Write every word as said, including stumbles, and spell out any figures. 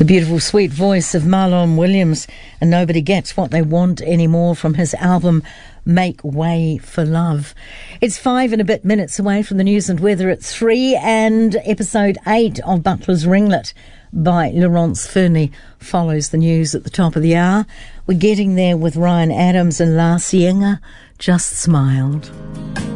The beautiful, sweet voice of Marlon Williams, and Nobody Gets What They Want Anymore from his album Make Way for Love. It's five and a bit minutes away from the news and weather at three, and episode eight of Butler's Ringlet by Laurence Fernie follows the news at the top of the hour. We're getting there with Ryan Adams, and La Cienga just smiled.